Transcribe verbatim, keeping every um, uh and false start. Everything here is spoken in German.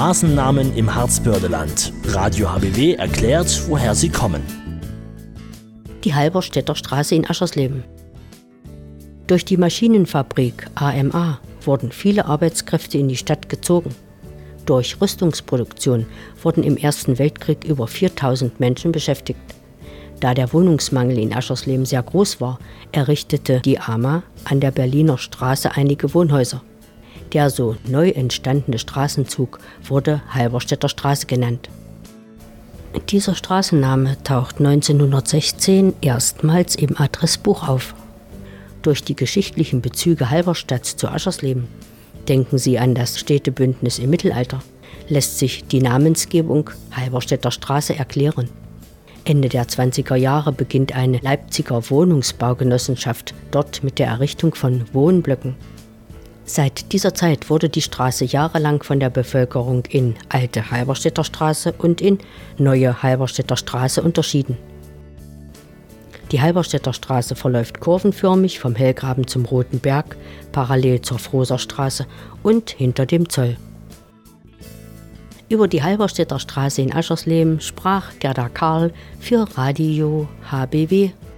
Straßennamen im Harzbördeland. Radio H B W erklärt, woher sie kommen. Die Halberstädter Straße in Aschersleben. Durch die Maschinenfabrik A M A wurden viele Arbeitskräfte in die Stadt gezogen. Durch Rüstungsproduktion wurden im Ersten Weltkrieg über viertausend Menschen beschäftigt. Da der Wohnungsmangel in Aschersleben sehr groß war, errichtete die A M A an der Berliner Straße einige Wohnhäuser. Der so neu entstandene Straßenzug wurde Halberstädter Straße genannt. Dieser Straßenname taucht neunzehnhundertsechzehn erstmals im Adressbuch auf. Durch die geschichtlichen Bezüge Halberstadts zu Aschersleben, denken Sie an das Städtebündnis im Mittelalter, lässt sich die Namensgebung Halberstädter Straße erklären. Ende der zwanziger Jahre beginnt eine Leipziger Wohnungsbaugenossenschaft dort mit der Errichtung von Wohnblöcken. Seit dieser Zeit wurde die Straße jahrelang von der Bevölkerung in Alte Halberstädter Straße und in Neue Halberstädter Straße unterschieden. Die Halberstädter Straße verläuft kurvenförmig vom Hellgraben zum Roten Berg, parallel zur Frohser Straße und hinter dem Zoll. Über die Halberstädter Straße in Aschersleben sprach Gerda Karl für Radio H B W.